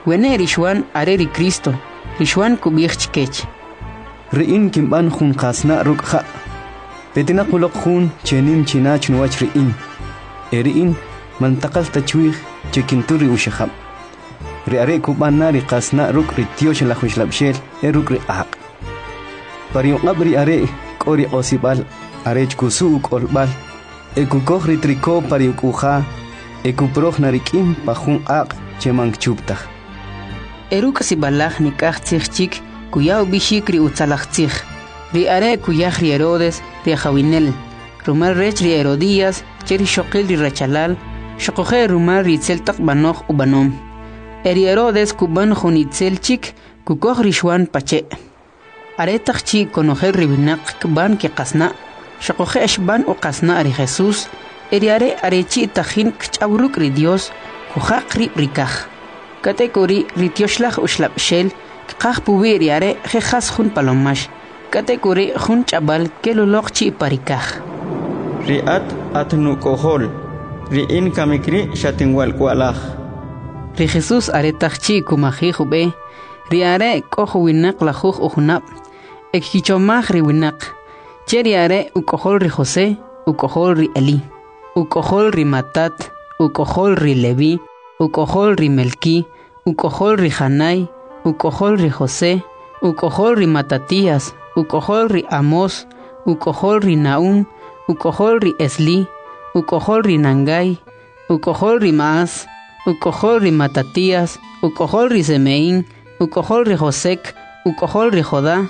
Wene rishwan are ri Cristo. Rishwan kubich chkech. Ri'in kimban jun qasna rukha. Petina qulok jun chenin china chnuach ri'in. Eri'in mantaqal tachwih chekinturi ushahab. Ri'are kubanna ri qasna ruk ritiosh la khushlabshel eruk ri'aq. Pariuqab ri'are qori osibal arech kusu qolbal. Ekukoj ritriko pariukuja. Ekuproj narikim pajun aq chemang chuptaj. Eruk sibalaj nikaj tzijchik kuyao bishik ri utzalajtzij. Ri are kuyaj ri Herodes ri Jawinel. Rumar rech ri Herodías cheri shokil ri Rachalal. Shokoje rumar ri tzeltak banoj ubanom. Eri Herodes kuban junitzel chik kukoj rishwan pache. Aretaj chi konojel ri binak kban ke qasna. Shokoje eshban u qasna ri Jesús. Eri are chi tajin kchabruk ri Dios kujaq ri rikaj. Kategori ritioshlah ushlabshel kqaj puwiri are jejas jun palomash. Kategori jun chabal keloloq chi parikaj. Riat atnukohol. Riin kamikri shatingwal kwalaj. Ri Jesús aretaj chi kumaji jube. Ri are kojo winak la juj ujunab. Ekhichomaj ri winak. Cheri are ukohol ri José, ukohol ri Eli. Ukohol ri Matat, ukohol ri Levi. Ukohol ri Melki, ukohol ri Hanai, ukohol ri José, ukohol ri Matatías, ukohol ri Amos, ukohol ri Naum, ukohol ri Esli, ukohol ri Nangai, ukohol ri Maas, ukohol ri Matatías, ukohol ri Semeín, ukohol ri Josek, ukohol ri Jodá,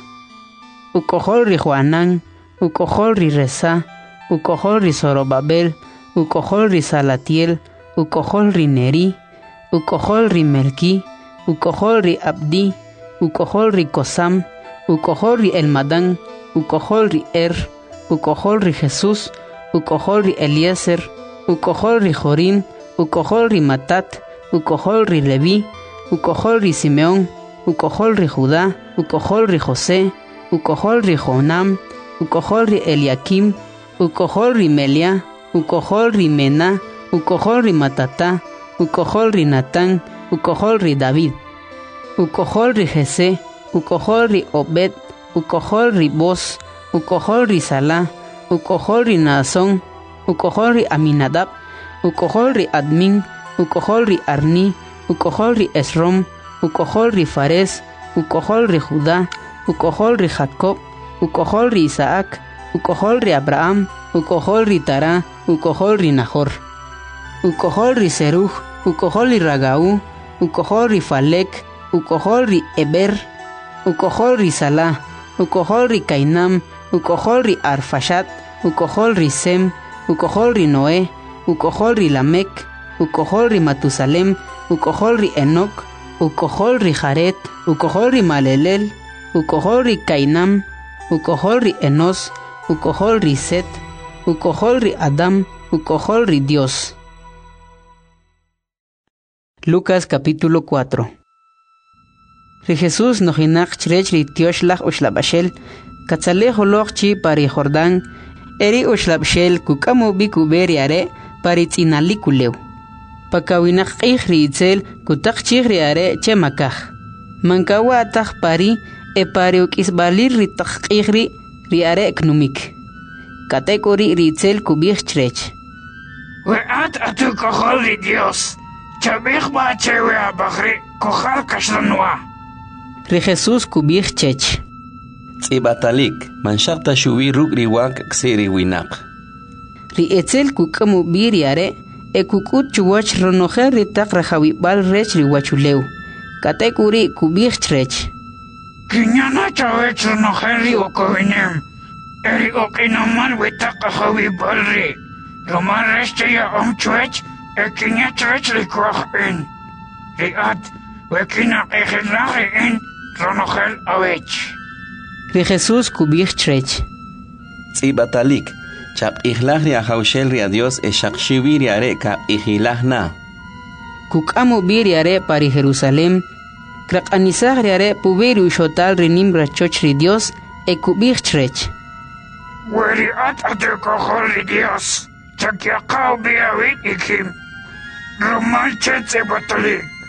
ukohol ri Juanán, ukohol ri Reza, ukohol ri Zorobabel, ukohol ri Salatiel, ukohol ri Neri, ukohol ri Melki, ukohol ri Abdi, ukohol ri Kosam, ukohol ri Elmadán, ukohol ri ukohol ri Jesús, ukohol ri Eliezer, ukohol ri Jorim, ukohol ri Matat, ukohol ri Levi, ukohol ri Simeón, ukohol ri Judá, ukohol ri José, ukohol ri Jonam, ukohol ri Eliakim, ukohol ri Melia, ukohol ri Mená, ukohol ri Matatá, ukohol ri Natán, ukohol ri David, ukohol ri Jesé, ukohol ri Obed, ukohol ri Boz, ukohol ri Salá, ukohol ri Naasón, ukohol ri Aminadab, ukohol ri Admin, ukohol ri Arni, ukohol ri Esrom, ukohol ri Fares, ukohol ri Judá, ukohol ri Jacob, ukohol ri Isaac, ukohol ri Abraham, ukohol ri Tará, ukohol ri Nahor. Ukohol ri Seruj, ukohol ri Ragaú, ukohol ri Falek, ukohol ri Eber, ukohol ri Salá, ukohol ri Cainam, ukohol ri Arfashat, ukohol ri Sem, ukohol ri Noé, ukohol ri Lamek, ukohol ri Matusalem, ukohol ri Enoc, ukohol ri Jaret, ukohol ri Malelel, ukohol ri Cainam, ukohol ri Enos, ukohol ri Set, ukohol ri Adam, ukohol ri Dios. Lucas capítulo 4. Ri Jesús nojinak chrech ri tioshlah ushlabashel, katzale holoch chi pari Jordán, eri ushlabshel kukamu bikuberi are pari tzinalikuleu. Pakawinak ri itzel kutak chigri are chemakaj. Mankawa ataj pari e pari ukisbalir ri takigri ri are knumik. Katekori ri itzel kubich chrech. Weat atu kohol ri Dios. Chabich ba chewe abagri kohal kashlanwa. Ri Jesús kubich chech. Tzibatalik, manshakta shubi ruk riwak ksiri winak. Ri etzel kukamu biri are e kukut chuwach ronojer ri tak rajawibal rech ri wachuleu. Katekuri kubich chrech. Kinyana chawech ronojer ri okowinem. Eri okinaman witak rajawibal ri. Roman reste ya omchwech. Ekinya trech likwach in. Riat, wekina ejelaje in ronogel awech. Ri Jesús kubich trech. Tzibatalik, chap ihlach ri ahaushel ri adios e shakshivi ri are ka ihilach na. Kukamu biri are pari Jerusalem, krak anisach ri are pubiri ushotal ri nimra choch ri Dios e kubich trech. Weri at adekohol ri Dios, chakyakaw biawit ikim. Roman chetze batalik.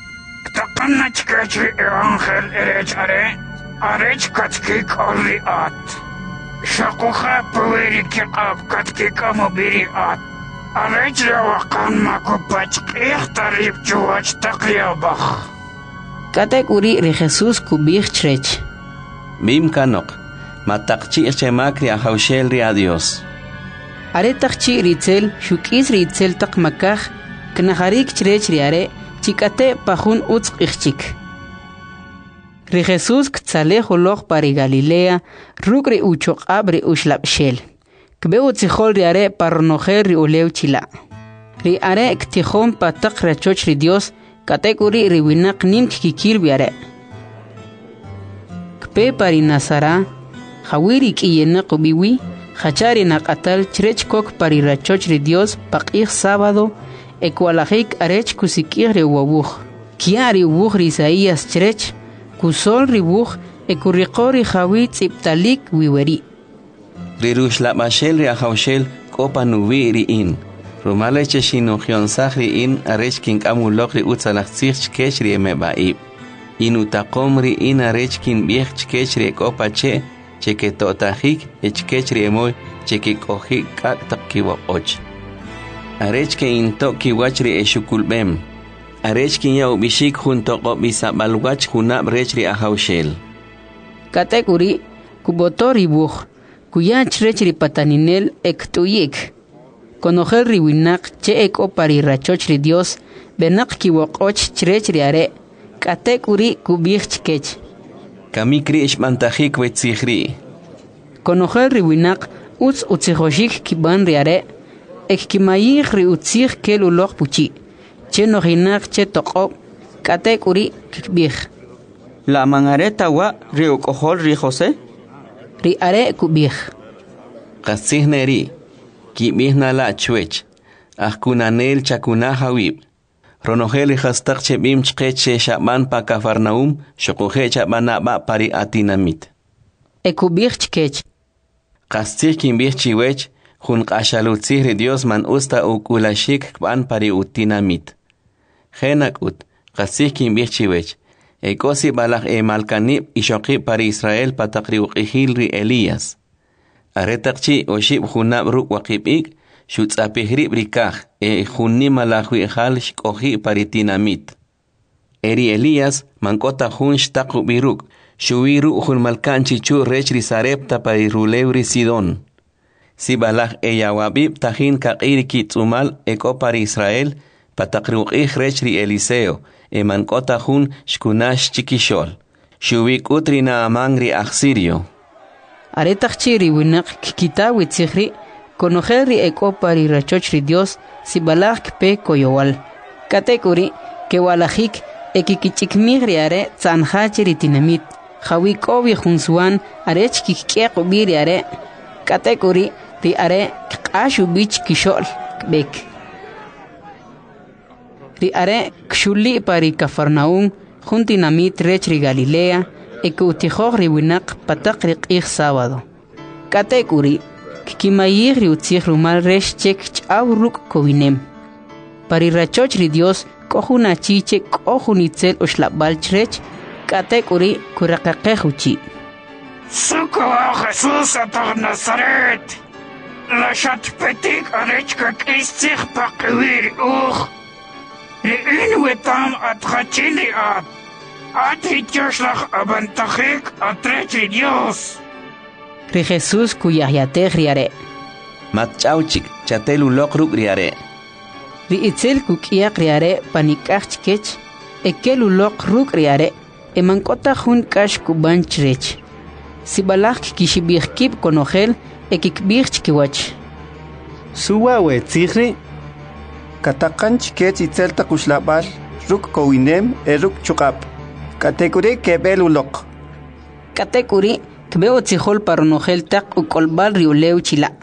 Ktaqanach kachri evangel erech arech katkik orriat. Shakuha paweri kiqab katkik amobiri at. Arech rawakan makupach ikhtarib chuwach taqyabach. Katek uri ri Jesús kubich chrech. Bim kanok, mataqchi chemakri ahaushel ri a Dios. Are takchi ritzel, shukis ritzel takmakach, knaharik chrech riare, chikate pajun utz ichchik. Ri Jesús ktzale holoch pari Galilea, rugri uchok abri ushlap shel. Kbe utzihol riare parnojer ri uleu chila. Ri are ktihon patak rachoch ri Dios, katekuri ri winak nim kikil biare. Kpe pari Nazara, hawiri kiyena kubiwi, hachari nakatal chrech kok pari rachoch ri Dios pakih sábado, ekwalajik arech kusikir ri wabuch. Kiari ubuch ri Isaías chrech, kusol ri buch ekurriqori hawi tziptalik wiweri. Ri rushlapashel ri ahaushel kopa nuwi ri in. Rumaleche shinochion sahri in arech kin amulok ri utzalachzich chkech ri emebaib. In utakom ri in arech kin biech chkech ri kopache, cheke totajik chkech ri emoy cheke kohik kak takkiwa och. Arech ke in toki wach ri eshukulbem. Arech kin ya ubishik junto bisabalwach hunab rech ri ahaushel. Katekuri kubotori buch, kuya chrech ri pataninel ektuyik. Conocer ri winak che eko pari rachoch ri Dios, benak kiwokoch chrech ri are, katekuri kubich chkech. Kamikri ishmantajik wetzihri. Conocer ri winak utz utzihoshik kiban ri are, ek kimayik ri utzih kel ulok puchi. Che nohinak che toko, katekuri kibich. La mangareta wa ri ukohol ri José. Ri are kubich. Qasihneri. Kibihna la chwech. Kunanel chakuna hawib. Ronogeli hastak chebim chkeche shaban pa Kafarnaum, shokuhe chabana ba pari atinamit. Ekubich chkech. Qastir kimbich chiwech, jun qashalutzihri Dios man usta ukulashik kban pari utinamit. Genak ut, qastir kimbich chiwech. Ekosi balach malkanib ishoki pari Israel patakri uqihilri Elías. Aretakchi oshib junab ruk waqibik, shutzapihri brikaj, junni malajwi hal shkohi paritinamit. Eri Elías, mankota jun shtaku biruk, shuiru jun malkanchi chu rechri sarepta parirulevri Sidon. Si balaj eyawabib tajin kakiri kitzumal eko pari Israel, patakri uqih rechri Eliseo, mankota jun shkunash chikishol. Shubik utri na amangri Sirio. Aretakchi ri winak kikita witzihri, conocer ri eko pari rachoch ri Dios, si balaj kpe koyowal. Katekuri, ke walajik, ekikichikmigri are, tzanhachi ri tinamit, hawikobi junsuan, arech kikiek ubiri are, katekuri, ri are, kikashu bich kishol, kbek. Ri are, kshuli pari Kafarnaum, juntinamit rech ri Galilea, ekuutihog ri winak patak ri qih sábado. Katekuri, kikimayig ri utzih rumal resh chek chaw ruk kowinem. Pari rachoch ri Dios, kohuna chiche kohunitzel oshlabal chrech, katekuri kurakaqehuchi. Suko Jesús atag Nazaret. La shatpetik arech kakistich pakwir Ri inwetam atchachili at. Atrityoslach abantachik atrechi Dios. Ri Jesús kuyayatej riare. Matchauchik, chatelu lokruk riare. Ri itzel kukiak riare panikach chkech, ekelu lokruk riare, emankota jun kash kuban chrech. Si balach kishibich kip konogel, ekikbich chkiwach. Suwa wetzihri, katakan chkech itzel takushlabal, ruk kowinem ruk chukap. Katekuri kebelulok. Katekuri kbeo tzihol paronogel tak ukolbal riuleu chila.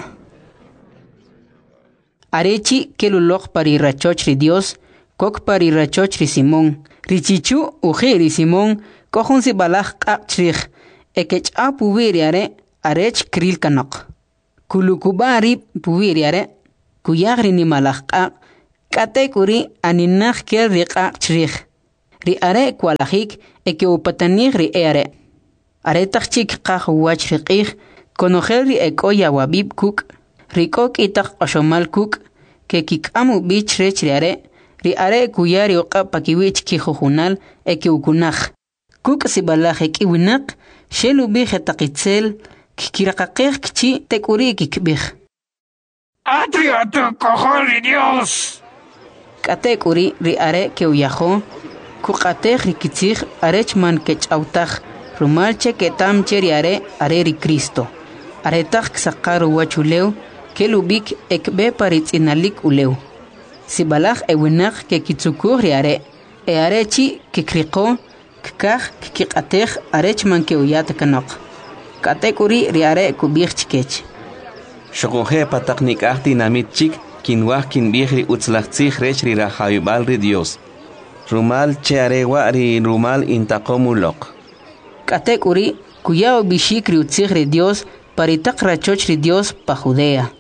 Arechi kelulok pari rachoch ri Dios, kok pari rachoch ri Simón. Richichu uji ri Simón, kohun si balach kakchrich, ekech a pubiriare, arech kril kanok. Kulukubari pubiriare, kuyagri ni malach kak, katekuri aninach kel ri kakchrich. ri are kualajik eke upatanig ri are. Are takchik kah wach riqih, konojer ri ekoya wabib kuk, rikok itak ashomal kuk, ke kikamu bich rech ri are kuyari oqa pakiwich kijujunal eke ukunaj. Kuk sibalaj eki winak, shelu bije takitzel, kikirakakej kchi tekuri kikbij. ¡Atu cojol Dios! Katekuri ri are ke uyajo, kukatej rikitzij arechman kechautaj, rumalche ketamche ri are ri Cristo. Aretaj ksakaru wachuleu, ke lubik ekbe paritzinalik uleu. Sibalaj ewinak ke kitzukur ri are chi kikriko, kikaj kikatej arechman ke uyat kanok. Katekuri ri are kubij chikech. Shokoje pataknik ahti namit chik, kinwah kinbihri utzlachtzich rech ri rahayubal ri Dios. Rumal che arewa ri rumal intakomulok. Katekuri kuyao bishik ri utzich ri Dios paritak rachoch ri Dios pa Judea.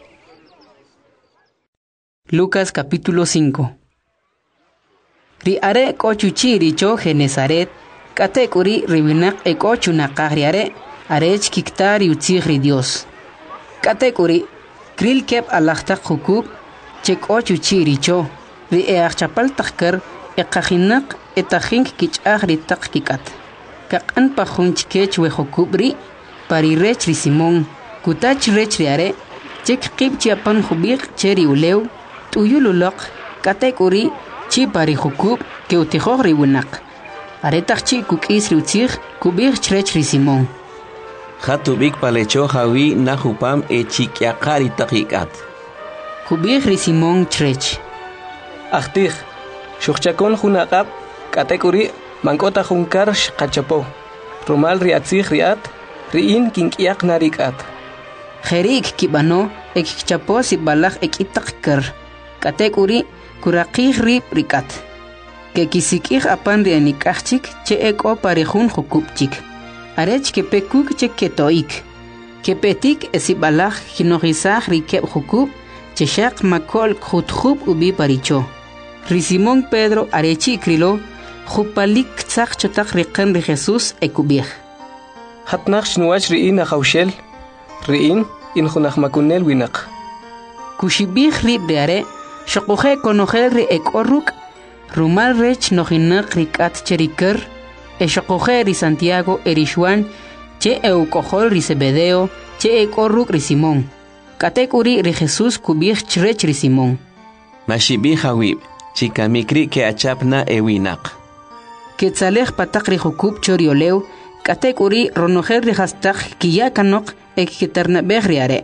Lucas capítulo 5. Ri are kochuchi richo Genesaret, katekuri ribinak ekochunakaj ri arech kiktar ri utzich ri Dios. Katekuri kril kep alachtak hukub chek ochuchi richo ri eachapal takkar ekajinak etahink kichaj ri tak kikat. Kakan pajunch kech we hukubri pari rech ri Simón kutach rech ri are chek kib chiapan hubik cheri uleu tuyululok katekuri chi pari hukub ke utijoj ri winak. Aretach chi kukis ri utzich kubik rech ri Simón. Hatubik palecho hawi nahupam echikyakari takikat. Kubik ri Simón chrech. Achtij, shuchakon hunaqab, katekuri mankota hunkar shkachapo. Rumal riatzij riat, riin kinkyak narikat. Jerik kibano ekchapo si balaj ekitakar. Katekuri kurakij rip rikat. Ke kisikij apan rianikachik che eko parejun hukupchik. Arech ke pekuk che ketoik. Ke petik esibalaj kinojizaj rikeb hukub che shak makol khutkhub ubi paricho. Ri Simón Pedro arechi krilo khupalik tzak chotak riqan ri Jesús ekubij. Hatnaq shnuach riin ahawshel, riin in khunaq makunel winaq. Kushibij rib de are, shokuje konojel ri ekorruk, rumal rech nojinak rikat cherikar, Eshokoje ri Santiago erishwan che eukojol ri Zebedeo che ekorruk ri Simón. Katekuri ri Jesús kubij chrech ri Simón. Mashibij hawib, chikamikri ke achapna ewinak. Ketzalej patak ri hukub chorioleu, katekuri ronojel ri hastak kiyakanok ekiternabej ri are.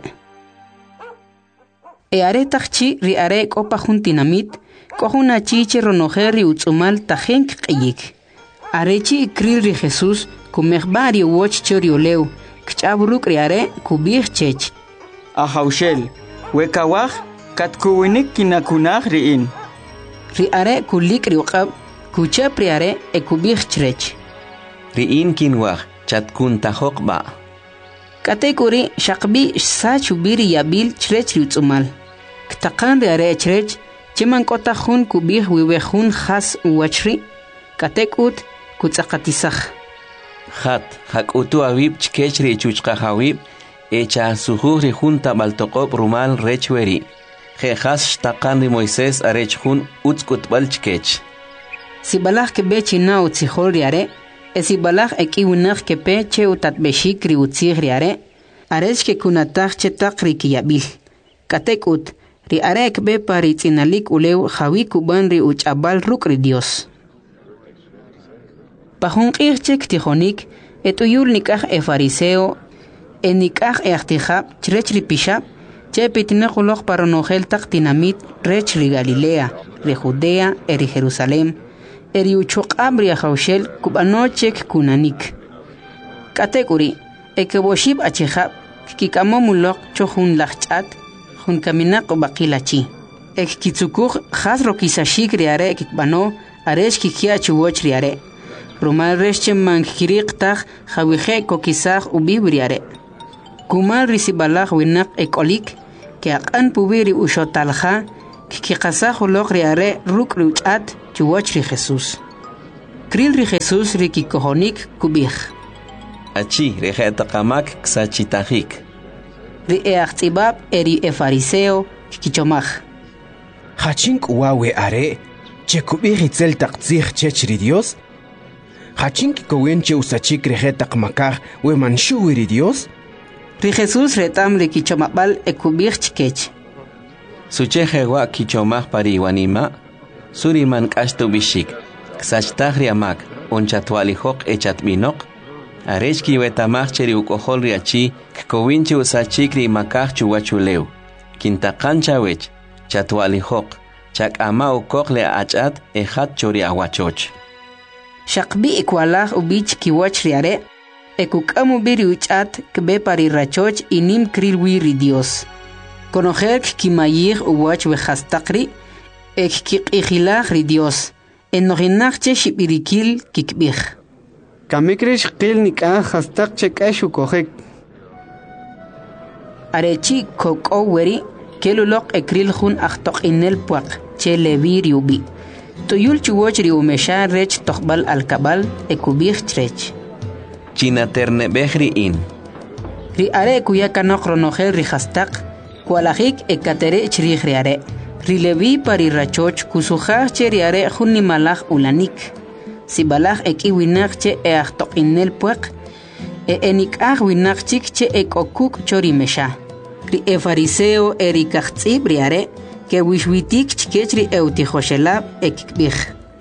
E are takchi ri are kopa juntinamit, kohuna chiche ronojel ri utzumal tajenk qiyik. Arechi kril ri Jesús kumehbari woch chorioleu, kchaburuk ri are kubij chech. Ahawshel, wekawaj katkuwinik kinakunaj riin. Ri are kulik ri uqab, kuchap ri are ekubij chrech. Riin kinwah chatkun tahokba. Katekuri shaqbi sachubiri yabil chrech ri utzumal. Ktakan ri are chrech, cheman kota jun kubij wiwejun has uwachri, katekut kutzakatisaj. Hakutu awib chkech ri chuchqa hawib, echa sujuj ri junta baltoqob rumal rechweri. Jejas shtaqan ri Moisés arech jun utzkutbal chkech. Sibalaj kebe china utzijol ri are, esibalaj ekiwinaj kepe che utatbeshik ri utzij ri are, arech ke kunataj chetak ri kiyabil. Katekut, ri are ekbe pari tzinalik uleu jawi kuban ri uchabal ruk ri Dios. Pajunqij chek tijonik, etuyul nikaj fariseo, nikaj achtijab chrech ri pishab, che pitinejuloj paronojel tak tinamit rech ri Galilea, ri Judea, eri Jerusalem, eri uchoqab ri ahawshel kubanochek kunanik. Katekuri, ekeboshib achijab, kikamomulok chohun lachchat, jun kaminak baqilachi. Ek kitzukuj has rokisashik ri are kikbano, arech kikia chuwoch ri are. Rumal reche mankiriq taj jawije kokisaj ubibri are. Kumal risibalaj winak ekolik, ke aqan pubiri ushotalja, kikasaj ulok ri are ruk ri uchat chuwoch ri Jesús. Kril ri Jesús ri kikohonik kubij. Achi rejetaqamak ksachitajik. Ri eachtzibab eri fariseo kichomaj. Hachink uawe are, che kubij itzel taqtzij chechri Dios? Hachink kowenche usachik rejetaqmakaj we manshuwiri Dios? Ri Jesús retam ri kichomabal ekubij chikech. Suchejewa kichomaj pariwanima, suriman kashtu bishik, ksachtajri amak, onchatwalijok echatminok, arechki wetamaj cheri ukoholri achi, kkowinchi usachikri makaj chuwachuleu, kintakancha wech, chatwalijok, chakama ukokle achat ejat chori awachoch. Shakbi ikwalaj ubich kiwach riare, ekukamu biri uchat kbe pari rachoch inim kril wiri Dios. Conocer kimayir uwach wejastakri, ek kikijilaj ri Dios. Enohinachche shibirikil kikbij. Kamikrish qil nikah hastak chekashu kohek. Arechi koko weri, kelulok ekril hun achtok inel puak, che levir yubi. Toyul chuwoch ri umesha rech tokbal alkabal, ekubij trech. China terne behri in. Ri are kuyakanok ronogel ri hastak, kualajik ekatere chrij riare. Rilevi pari rachoch kusujaj che riare junni malaj ulanik. Si balaj ekiwinak che eachtok inel puak, enikaj winak chik che ekokuk chorimesha. Ri fariseo erikachtzib riare, que wishwitik chikechri eutijoshelab ekikbij.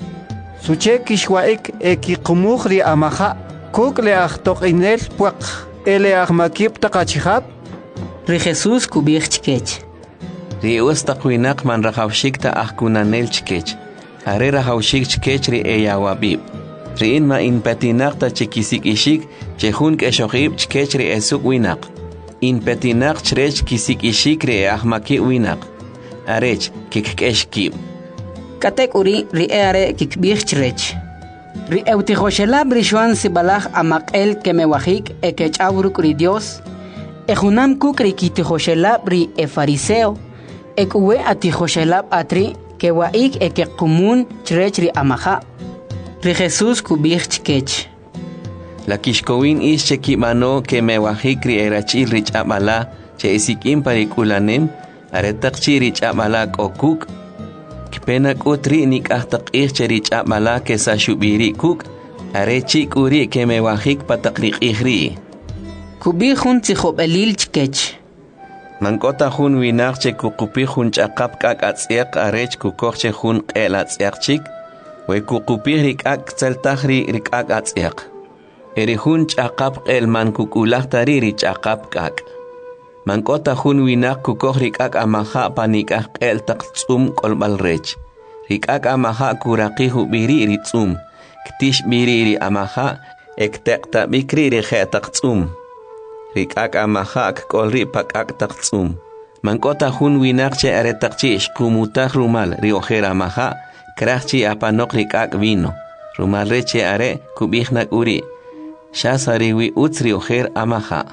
Suche kishwaik ekikumuj ri amaja, kuk le achtok inel puak, ele ahmakib takachihab. Ri Jesús kubij chikech. Ri ustaqwinak man rajawshikta ahkunanel chikech. Are rajawshik chikech ri eyawabib. Ri inma inpetinaqta chikisik ishik chejun keshoqib chikech ri esuk winak. Inpetinaq chrech kisik ishik ri ahmaki winak. Arech kikeshkib. Katek uri ri are kikbij chrech. Ri eutijoshelab ri shuan sibalaj amak'el kemewajik ekechawruk ri Dios. Ejunam kuk ri kitijoshelab ri fariseo. Ekuwe atijoshelab atri kewaik ekekumun chrech ri amaja. Ri Jesús kubij chikech. La kishkowin is chekimano kemewajik ri erachil ri ch'amala che isikim parikulanem aretaqchi ri ch'amala k'okuk. Kpena k'utri nik'ajtaq'ij che ri ch'amala kesashubiri kuk arechi k'uri kemewajik pataqriq'ij ri. Kubij jun tzijob'elil chikech. Mankota jun winak che kukupi jun ch'aqap k'ak atz'eq arech kukoj che jun q'el atz'eq chik, we kukupi ri k'ak tzeltaj ri k'ak atz'eq. Eri jun ch'aqap q'el man kukulaj tari ri ch'aqap k'ak. Mankota jun winak kukoj ri k'ak amaja panik'aj q'el taq tz'um k'olb'al rech. Ri k'ak amaja kuraqij ubiri ri tz'um, ktix biri ri amaja ekteqtab'ik ri je'taq tz'um. Ri k'ak amaja k'olri pa k'ak taq tz'um. Mankota jun winak che aretaqchi ixkumutaj rumal ri ojer amaja krajchi apanok ri k'ak vino. Rumal reche are kubij nak'uri. Shasariwi utzri ojer amaja.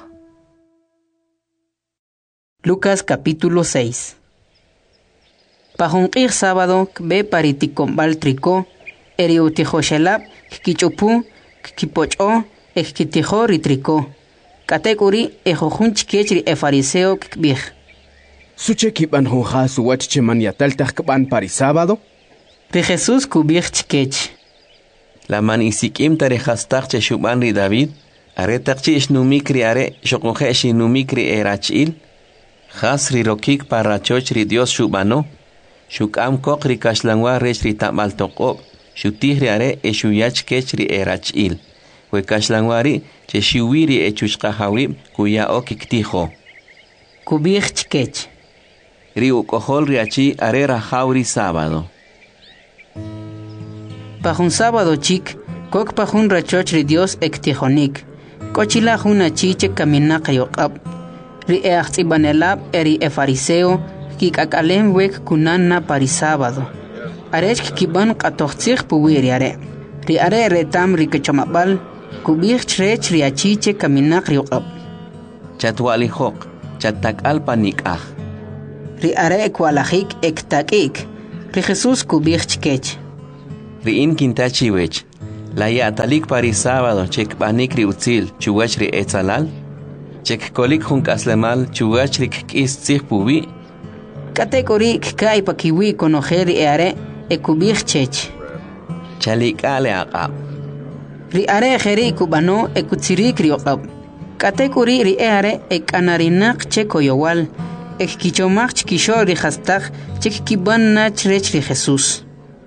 Lucas capítulo 6. Pajunqij sábado kbe paritikombal triko, eriutijoshelab kichupu, kipocho, ekitijo ritriko. Katekuri ejojun chikech ri fariseo kbij. Suche kiban honja suwach che man yataltaj kban pari sábado? Ri Jesús kubij chikech. La man isikim tarejastaj che shuban ri David, aretaqchi ishnumikri are shokoje shinumikri erachil, jas ri rokik parachoch ri Dios shubano, shukam kok ri kashlangwa rech ri tamal toqob, shutih ri are eshuyach kech ri erachil. We kashlangwari che shiwiri echushqahawib kuya okiktijo. Kubij chikech. Ri ukohol ri achi are rajawri sábado. Pajun sábado chik, kok pajun rachoch ri Dios ektijonik. Kochila jun achiche kaminak yoqab. Ri eachzibanelab eri fariseo kikakalem wek kunana pari sábado. Arech kiban qatochtzij puwiri are. Ri are retam ri kechomabal kubij chrech ri achiche kaminak yoqab. Chatwalijok, chatakal panikaj. Ri are kualajik ektakik. Ri Jesús kubij chikech. Ri in kintachi wech. La yatalik pari sábado chek banikri utzil chuwachri etzalal. Chek kolik jun kaslemal chuwachri kis tzih pubi. Katekori kai pakiwi konojeri eare ekubich chech. Chalik ale aqab. Ri are jeri kubano ekutsirik riokab. Katekori ri eare ekanarinak chekoyowal. Ekkichomach chikisho ri hastak chek kiban nach rech ri Jesús.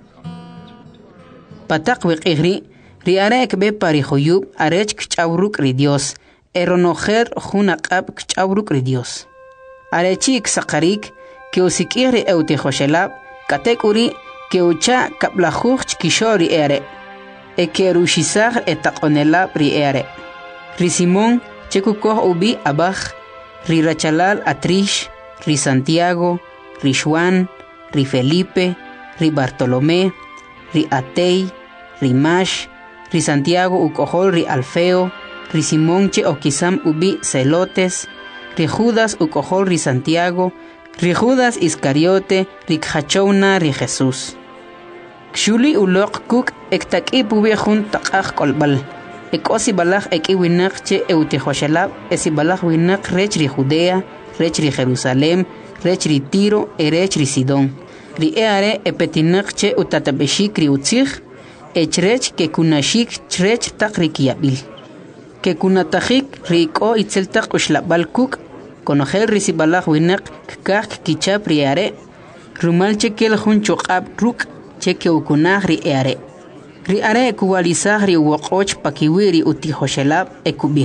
Patak wiqigri ri are ekbe pari joyub arech kchawruk ri Dios. Eronojer junaqab kchawruk ri Dios. Arechik sakarik que usikiri eutejoshelab katekuri que ucha kaplajuj chikishori ere que rushizar etakonelab ri ere ri Simón chekukoh ubi abaj ri Rachalal Atrish ri Santiago ri Juan ri Felipe ri Bartolomé ri Atei ri Mash ri Santiago ukohol ri Alfeo ri Simón che okisam ubi Celotes ri Judas ukohol ri Santiago ri Judas Iscariote ri Khachouna ri Jesús. Kshuli ulok kuk ektak ipubi jun taqaj kolbal. Ekosi balaj ekiwinak che eutejoshelab esi balaj winak rech ri Judea, rech ri Jerusalem, rech ri Tiro, rech ri Sidón. Ri eare epetinak che utatabeshik ri utzig, echrech ke kunashik chrech tak ri kiabil. Ke kunatajik ri ko itzeltak ushlabal kuk Conojel risibalaj winak kak kichap riare. Rumal chekel jun chokab ruk cheke ukunaj riare. Riare kuwalizaj ri wokoch pakiwiri utijoshelab ekubij.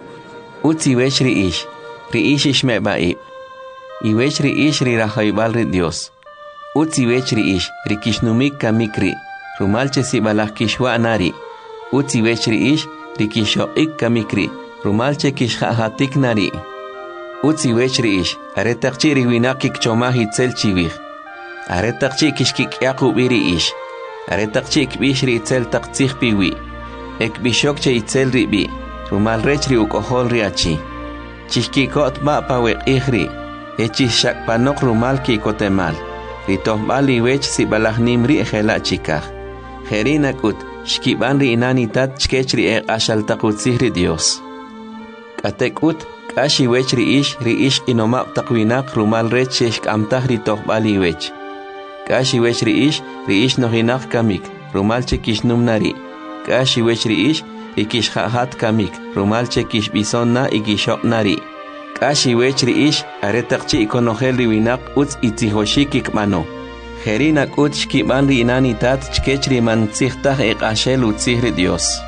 Utzi wech ri ish ishme baib. I wech ri ish ri rajaibal ri Dios. Utzi wech ri ish ri kishnumik kamikri. Rumal chesibalaj kishwa nari. Utzi wech ri ish ri kishoik kamikri. Rumal che kishhahatik nari. Utzi wechri ish, aretakchi riwinakik chomah itzel chivih. Aretakchi kishkik yakubiri ish. Aretakchi ikbishri itzel taktzih piwi. Ekbishokche itzel ribi. Rumal rechri ukohol riachi. Chishkikot ba pawek ihri. Echishak panok rumal kikotemal. Ritohbali wech sibalahnim ri ejela chikah. Jerinakut, shkiban ri inanitat chkechri ashal takutzihri Dios. Katekut, Kashi wech ri ish inomap takwinak rumal rech shesh amtah ri tohbali wech. Kashi wech ri ish nohinak kamik, rumal chekish numnari. Kashi wech ri ikish hahat kamik, rumal chekish bisonna ikishok nari. Kashi wech ri ish aretakchi ikonohel ri winak utz itzihoshikik mano. Jerinak ut shkiban ri inanitat chkech ri man tzihtah ekashel utzih ri Dios.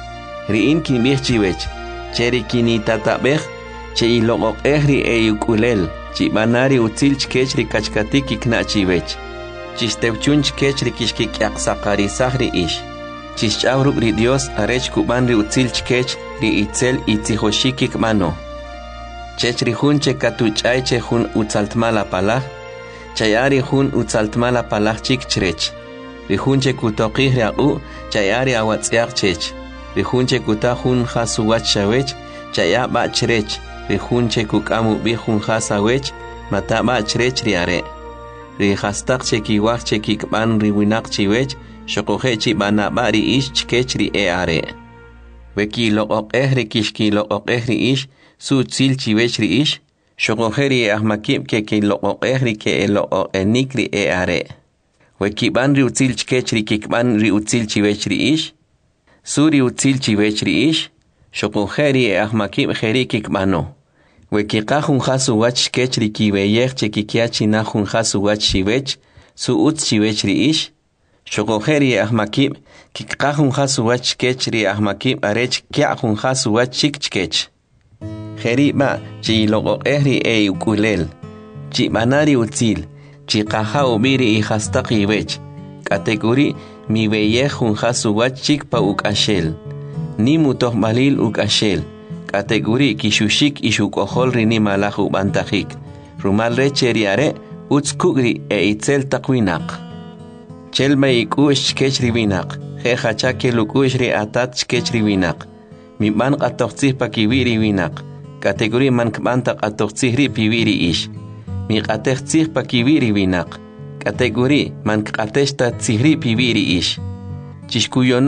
Ri in kimich chiwech, cheri kinitatabeh, che ilogok ehri eyukulel, chi banari utzil chkechri kachkatik iknachivech. Chistevchun chkechri kishkik yaksakarisahri ish. Chischawruk ri Dios arech kubanri utzil chkech ri itzel itzihoshikik mano. Chechri hun che katuchay che hun utzaltmala palaj, chayari hun utzaltmala palaj chik chrech. Ri hun che kutokih riau, chayari awatziak chech. Ri hun che kutahun hasuwach shawech, chaya ba chrech. Ri hunche kukamu bi hun hasawech mataba chrech riare. Ri hastak chekiwach chekikban ri winak chiwech shokohe chi banaba ri ish chkech ri eare. Weki loqok ri kishki loqok ri ish su tzil chiwech ri ish shokohe ri ahmakib keki loqok ri ke loqok enik ri eare. Weki ban ri utzil chkech ri kikban ri utzil chiwech ri ish su ri utzil chiwech ri ish shokohe ri ahmakib jeri kikbano. Wekikahun hasu wach kechri kiweyech chekikiachi nahun hasu wach shiwech, su utz shiwech ri ish. Shokoheri ahmakib, kikahun hasu wach kechri ahmakib arech kiahun hasu wach chikchkech. Heri ba, chi logo ehri ukulel. Chi banari utzil, chi kaha ubiri i hastaki wech. Kategori mi weyechun hasu wach chikpa ukashel. Ni mutoh balil ukashel. Kategori kishushik ishukohol rini malahu bantajik. Rumal recheriare utskugri itzel takwinak. Chelba ikush chkechri winak. Jehachake lukushri atat chkechri winak. Mi ban qatoqtzih pakiwiri winak. Kategori man kbantak atoqtzihri piwiri ish. Mi qateqtzih pakiwiri winak. Kategori man qateshta tzihri piwiri ish. Chishkuyonok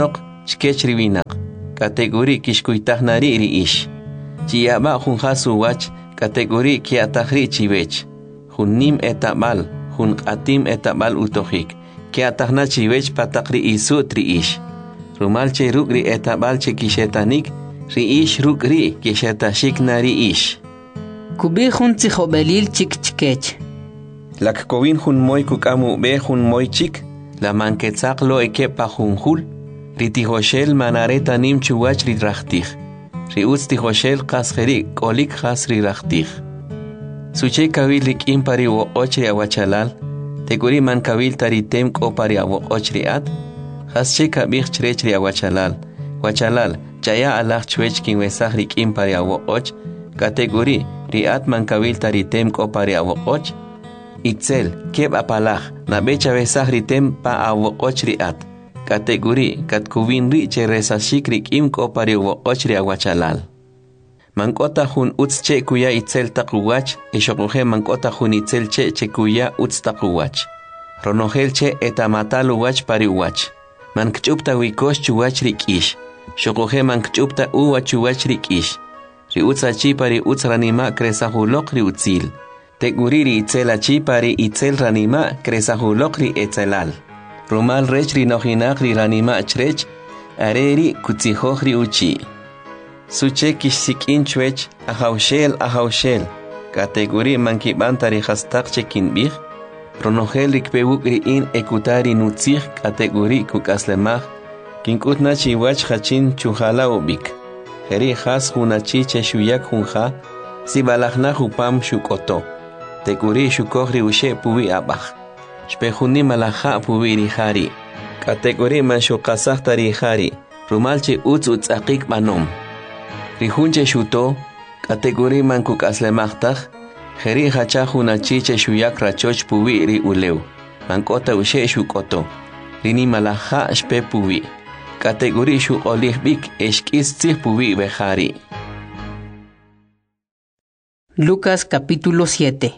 chkech riwinaq category kishkuytajnari ri ish chiyaba jun hasu wach category kiatajri chivech jun nim etabal jun qatim etabal utojik kiatajna chivech pataqri isut ri ish rumal che rukri etabal che kishetanik ri ish rukri kishetashik nari ish kubi jun tzijobelil chikchkech lak kovin jun moy kukamu be jun moy chik la manketzaq lo ekepa junjul ritijoshel manareta nim chuwach ridrachtij riutz tijoshel qasjeri kolik khas ridrachtij suche kawil likim pari wo ochri awachalal teguri man kawil taritem ko pari awo ochri at khasche kabich chrechri awachalal wachalal chaya alach chwech kin wesaj likim pari awo och kategori riat man kawil taritem ko pari awo och itzel keb apalaj na becha besaj ritem pa awo och riat kategori katkuvin ri che resashik rikim ko pari awo och ri awachalal mankota jun utz che kuya itzel taquwach ishoquje mankota jun itzel che kuya utz taquwach ronogel che etamatal uwach pari uwach mankchupta wikosh chuwach rikish shoquje mankchupta uwach chuwach rikish ri utza chi pari utz ranima kresahuloq ri utzil teguriri itzel chi pari itzel ranima kresahuloq ri etzelal rumal rech ri nohinaq ri ranima chrech areri kutzijoj ri uchi suche kishsikin chwech ahaushel kategori mankiban tarihastaq chekin bih ronogel rikpewuk ri in ekutari nutzij kategori kukaslemaj kinkutna chiwach hachin chuhala ubik heri has hunachi cheshuyak hunja sibalajna hupam shukoto teguri shukojri ushe pubi abaj shpejuni malaja pubi rihari kategori man shukasaj tarihari rumalchi utz aqik banom Rijunche shuto, kategori man kukaslemachtaj, jeri hacha hunachiche shuyak rachoch pubi ri uleu, mankota ushe shukoto, rini malaja shpe pubi, kategori shu olihbik eshkis tzih pubi bejari. Lucas capítulo 7.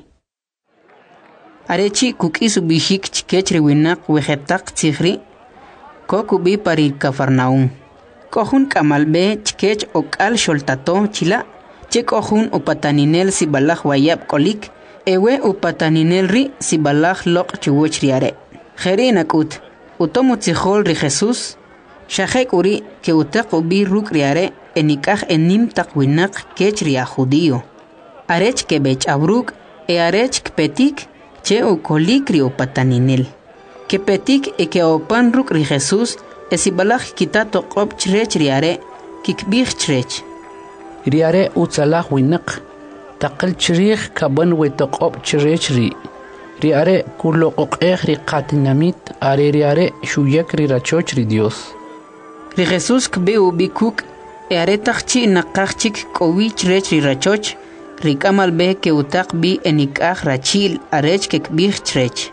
Arechi kukis bishik chikech riwinak wejetak tzihri, kokubi pari Cafarnaum. Kohun kamalbe chkech okal sholtato chila che kohun upataninel sibalaj wayab kolik ewe upataninel ri sibalaj lok chuwoch riare jeri nakut utomu tzijol ri Jesus shajek uri ke utaq ubi ruk riare enikaj enim taqwinak kech ria judío arech ke bech abruk arech petik che ukolik ri upataninel ke petik e ke opan ruk ri Jesus esibalaj kitato qob chrech riare kikbih chrech riare utsalah winak taqal chrich kaban wetoqob chrech riare kullo qoqeh ri qatinamit are riare shuyak ri rachoch ri Dios ri Jesus kbe ubikuk are taqchi naqachik kowi chrech ri rachoch ri kamal be ke utaq bi enikaj rachil arech kikbih chrech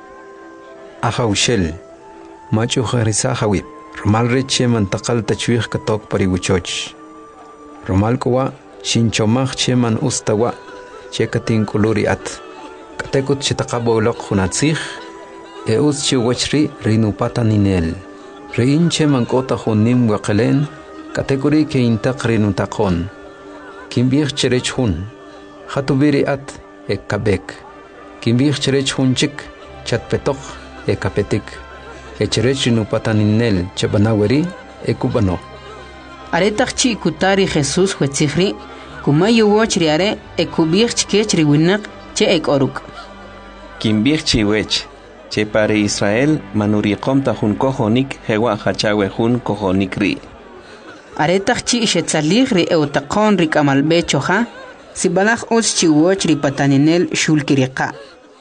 ahaushel machu kharisa hawib Romal reche mantakal tachwih katok pariwuchoch. Romal kuwa shinchomach cheman ustawa chekatin kuluri at. Katekut chitakabawlok hunatzich eus chiwachri rinupata ninel. Rein cheman kota hunim wakelen katekuri ke intak rinutakon. Kimbich cherech hun. Hatubiri at ekabek. Kimbich cherech hun chik chatpetok ekapetik. Echerech nupataninel chabanaweri ekubano. Aretachchi kutari Jesus huetzihri kumayu wochriare ekubich chkechri winak che ekoruk. Kimbich chiwech che pare Israel manuriqom tajun kojonik hewa hachawe jun kojonik ri. Aretachchi shetzalig ri eutaqon ri kamalbe choja sibalaj us chiwoch ri pataninel shulkiriqa.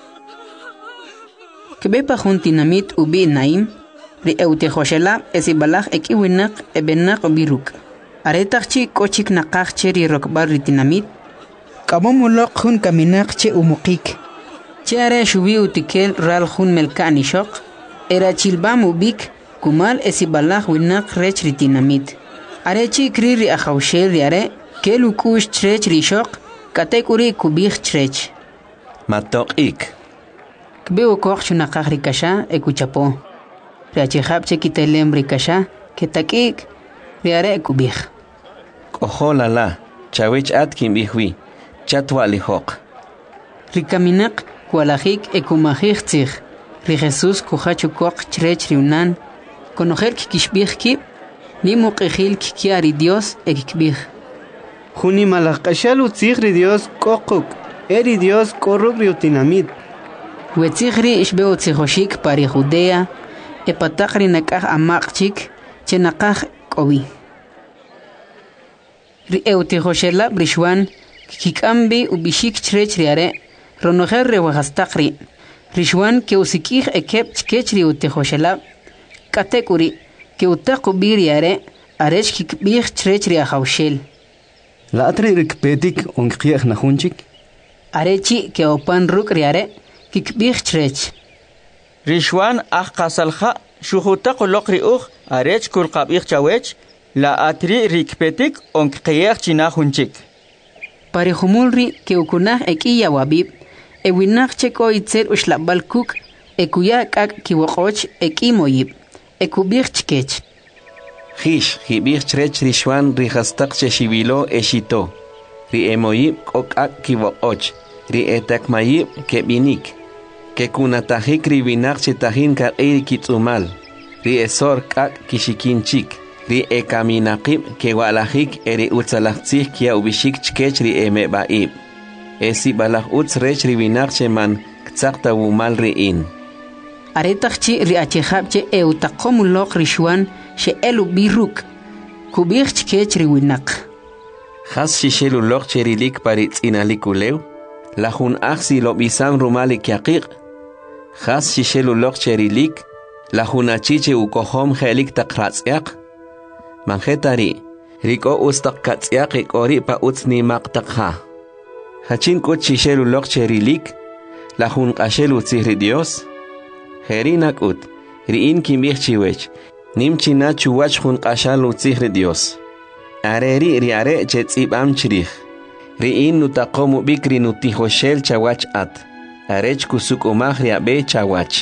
Kebepa juntinamit ubi naim, ri eutijoshela esibalaj ekiwinak ebenak biruk. Aretachchi kochik naqachche ri rokbar ritinamit, kabomulok jun kaminakche umukik. Che are shubi utikel ral jun melkani shok, era chilbam ubik, kumal esibalaj winak rech ritinamit. Arechi kri ri ajaushel riare, kelukush chrech ri shok, katekuri kubich chrech. Matok ik. Kbeo koch chunaqaj rikasha ekuchapo. Riachihab che kitelem rikasha, ketakik, riare kubij. Oholala, chawech at kimbihwi, chatwalihok. Rikaminak kualajik ekumajik tzig. Ri Jesús kujachukok chrech riunan. Conocer kikishbij kib, ni muqijil kikiari Dios ekikbij. Juni malakashalu tzigri Dios kokuk. Eri Dios korruk riutinamit. Wetzigri ishbeo tzijoshik pari Judea. Epatakri nakaj amakchik. Chenakaj kobi. Ri eutijoshela brishwan. Kikambi ubishik chrech riare. Ronojer rewajastakri. Rishwan ke usikij ekep chkechri utijoshela. Katekuri ke utakubi riare. Arech kikbij chrech riajaushel. La atri rikpetik onkiej najunchik. Arechi ke opan ruk riare. Kikbij chrech. Rishwan kasalha shuhuta kolokri arech kulqabij chawech. La atri rikpetik onkiej chinajunchik. Parejumulri ke ukunaj ekiya wabib. Ewinaj cheko itzel ushlabal kuk. Ekuya kak kiwokoch ekimoyib. Ekubij chkech. Hish, hibij chrech rishwan rihastak cheshibilo eshito. Ri emoyib kokak kiwokoch. Ri etakmayib kebinik. Ke kunatajik ribinak chetahin ka kitsumal. Ri esor kak kishikinchik. Ri ekaminakib ke walajik eri utzalachtzih kia ubishik chkech ri emebaib. Esi balaj utz rech ribinak cheman ktzakta wumal riin. Aretakchi ri achejabche eutakomulok rishwan she elu biruk. Kubij chkech riwinak. Has shishelulok cherilik paritz inalikulew. La jun axi lo bisam rumalik yaqiq. Has shishelulok cherilik. La jun achiche ukohom helik takratziak. Manjetari. Riko ustak katziak ikori pa utsni maktakha. Hachin kut shishelulok cherilik. La jun ashelu tzihri Dios. Herinak ut. Riin kimbih chiwech. Nim china chuwach jun ashalu tzihri Dios. Areri riare chetzibam chirich. Riin nutakomu bikri nutijoshel chawach at. Arech kusuk umah riabe chawach.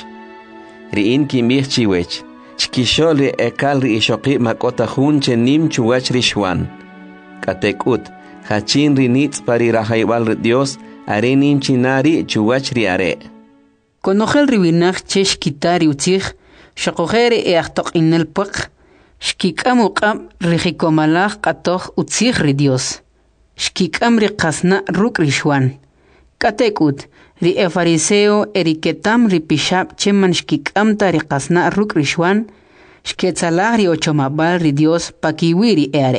Riin kimbih chiwech. Chkishol ri ekal ri ishoqi makota hun chenim chuwach rishwan. Katekut. Hachin rinitz pari rahaibal Dios. Are nim chinari chuwach riare. Conojel ribinaj chesh kitari utzig. Shakojere eachtok inel puq. Shkikam uqam rijikomalaj katoj utzig ri Dios. Shkikam ri qasna ruk rishwan. Katekut. Ri fariseo eriketam ri pishab cheman shkikam ta ri qasna ruk rishwan. Shketzalaj ri ochomabal ri Dios pakiwiri eare.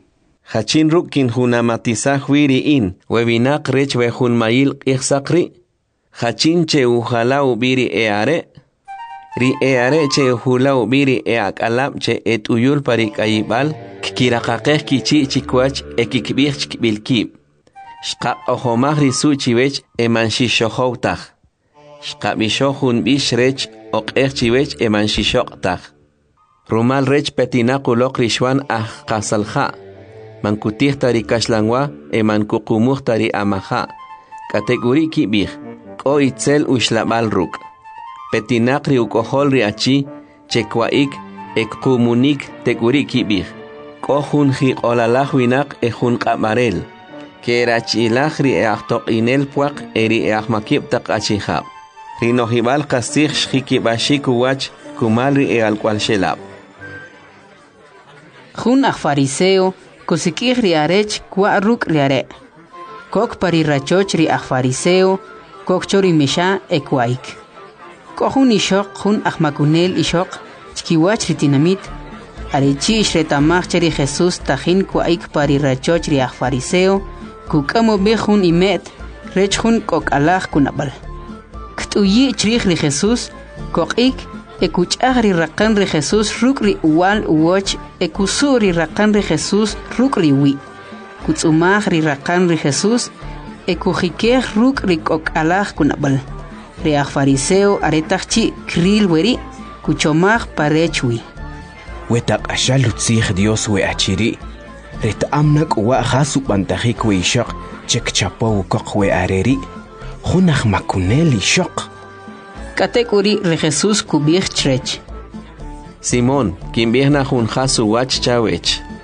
Hachin rukin hunamatizaj wiri in. Webinak rech wehun mayil ichsakri. Hachin che ujala ubiri eare. Ri eare che hula ubiri eakalab che etuyul parik ayibal. Kikirakakeh kichi chikwach ekikbich chikbilkib. Shqa ohomah risu chiwech emanshishohoutaj. Shqa bishohun bishrech okeh chiwech emanshishoqtaj. Rumal rech petinakulok rishwan kasalha. Mankutih tari kashlangwa emankukumuh tari amaha. Kategori kibih. Ko itzel ushlabal ruk. Petinak ri ukohol ri achi. Chekwaik ekumunik teguri kibih. Kohun hi olalaj winak ehun kamarel. Kerachilaj ri eachtok inel puak eri eachmakib tak achihab. Rinohibal kastih shikibashik uwach kumal ri ealkwal shelab. Jun fariseo kusikij ri arech kwa ruk riare. Kok pari rachoch ri fariseo kok chori misha ekwaik. Kohun ishok jun makunel ishok chkiwach ritinamit. Arechi ishretamach cheri Jesús tajin kwaik pari rachoch ri fariseo kukamo bejun imet rech jun kok alaj kunabal. Ktuyi chrij ri Jesús kokik ekuchaj ri raqan ri Jesús ruk ri uwal uwoch ekusur ri raqan ri Jesús ruk ri wi. Kutzumaj ri raqan ri Jesús ekujikej ruk ri kok alaj kunabal. Ri fariseo aretachchi kril weri kuchomaj parechwi. Wetak ashalu tzih Dios we achiri. Ret amnak wa khasu bantajik we ishaq chek chapo kok we areri. Junaj makunel ishaq. Katekuri ri Jesús kubij chrech. Simón, quien viene a junja su wach chawech.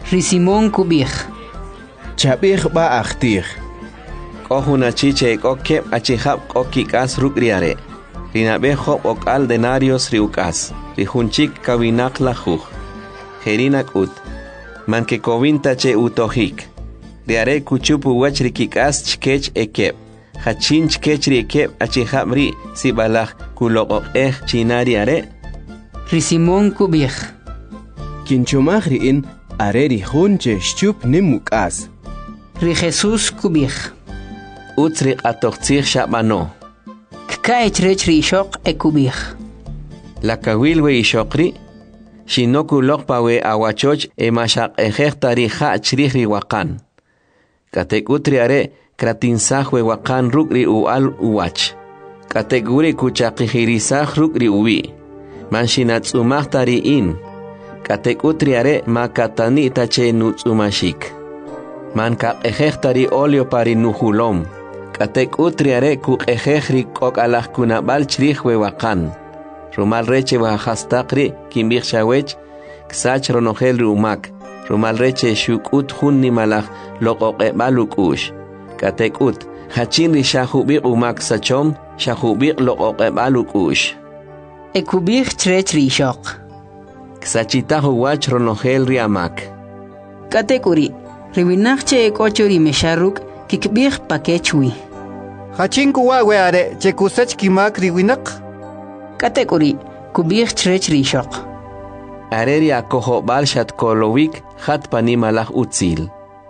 ri Simón kubij. Chabij ba achtij. Kohuna chiche koke achihab kokikas rukriare. Rinabe hop okal denarios riukas. Rijunchik kawinak lajuj. Jerinak ut. Manke kovinta che utohik. Riare kuchupu wach rikikas chkech ekep. Hachin chkech rikep achihab ri sibalaj kulok chinariare. Ri Simón kubij. Kinchomaj riin are rijunche shchup nimukas. Ri Jesús kubij. Utsrik atochtzir shabano. Kka echrech ri ishok kubij. La kawilwe ishokri. Shinoku lokpawe awachoch mashak ejektari ha chrihri wakan. Katekutri are kratinsahwe wakan rukri ual uwach. Kateguri kuchakihirisah rukri uwi. Manshinatsumahtari in. Katekutri are makatani tache nutsumashik. Manka ejektari olio pari nuhulom. Katekutri are kuk ejekri kok alah kunabal chrihwe wakan. Rumal reche wahastakri kimbir shawech ksach ronogel rumak. Rumal reche shukut hunni malach lokoke balukush. Katekut hachinri shahubik umak sachom shahubik lokoke balukush. Ekubij chrech ri ishok. Ksachitahu wach ronogel riamak. Katekuri riwinachche ekochori mesharuk kikbij pakechwi. Hachinku wawe are chekusach kimak riwinak. Katekuri kubij chrech ri ishok. Areri akoho balshat kolowik hat panimalach utzil.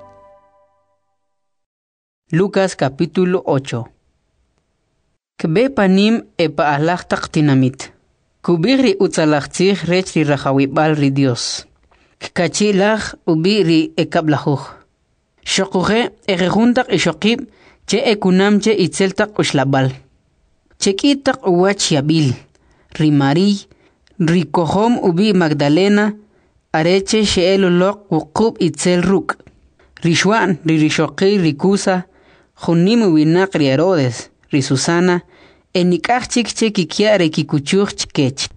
Lucas capítulo 8. Kbe panim epa alach taktinamit. Kubiri utzalachtzich rech ri rachawibal ri Dios. Kachilach ubiri ekablajuj. Shokuje ejejuntak ishokib che ekunamche itzeltak ushlabal. Chekitak uwach yabil. Ri Mari, ri Kohom ubi Magdalena, areche sheelolok wukub itzel ruk. Ri Shwan, ri Rishoki, ri Kusa, Junim winak ri Herodes, ri Susana, enikachik che kikiare kikuchuch chkech.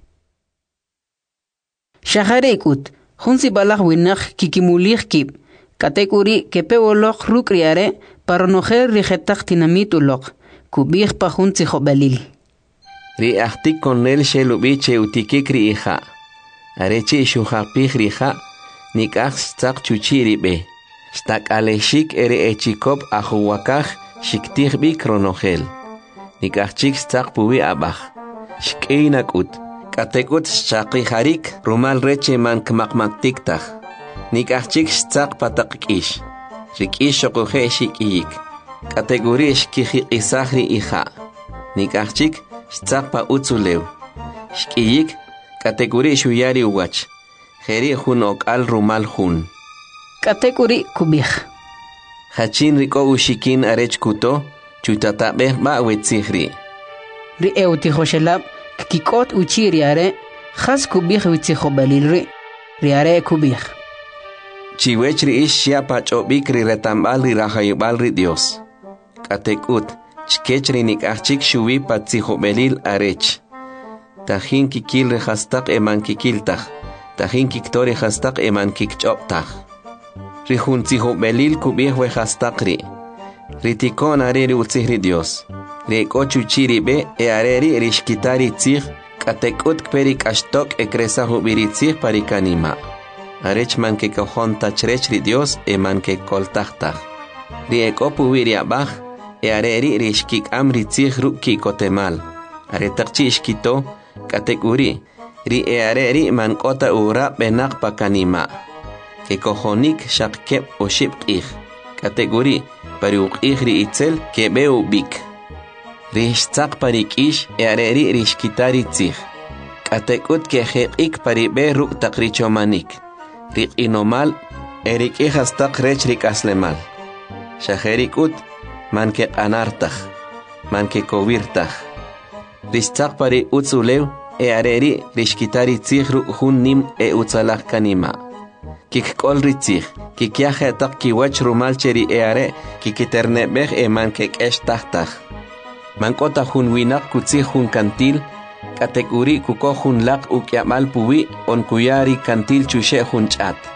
Shaharekut, junsi balach winak kikimulich kib, katekuri kepewolok ruk riare, paronojer rijetak tinamitulok, kubich pa junsi jobalil. Ri ahtik konel shelubiche utikikri iha. Areche shuhapich riha, nikach stak chuchiri be. Stak aleshik ere echikop ahuwakach shiktich bi kronogel. Nikachik stak puwi abach. Shkeinakut. Katekut shaki harik rumal reche man kmakmaktiktach. Nikachik stak patakish. Rikish shokuhe shikiyik. Kategori shkihi isahri iha. Nikachik Stzakpa utzulew. Shkiyik kategori shuyari uwach. Jeri jun okal rumal jun. Kategori kubij. Hachin riko ushikin arech kuto, chutatabeh ba wetzihri. Ri eutihoshelab kikot uchiriare, khas kubij witzihobalilri. Riare kubij. Chiwech ri ish shiapa chobik ri retambal ri rahayubal ri Dios. Katekut. Chkechri nikachik shuwi patzihobelil arech. Tajin kikil rehastak eman kikiltach. Tajin kiktori hastak eman kikchoptach. Rihun tzihobelil kubih wehastakri. Ritikon areri utzihri Dios. Rekochu chiribe e areri rishkitari tzih. Katekut kperik ashtok ekresahu biritzih parikanima. Arech man ke kohon tachrechri Dios eman ke koltachtach. Riekopu wiriabach. E areri rishkik amri tzih ruki kotemal. Aretakchi ishkito, katekuri. Ri e areri man kota ura benak pakanima. Ke kohonik shakkep o shipkih. Kateguri, pariukih ri itzel ke beu bik. Rishtzak parikish e areri rishkitari tzih. Katekut ke hekik paribe ruk takrichomanik. Rik inomal, erikih hastak rech rik aslemal. Shaherikut, man ke anartach, man ke kovirtach. Rishtzak pari utzulew, e areri rishkitari tzih hun nim e utzalach kanima. Kik kol ritzih, kik yahetak kiwach rumalcheri e are, kikiternebech e man ke eshtach. Man kota hun winak kutzih hun kantil, kateguri kuko hun lak ukyamal puwi on kuyari kantil chushe hun chat.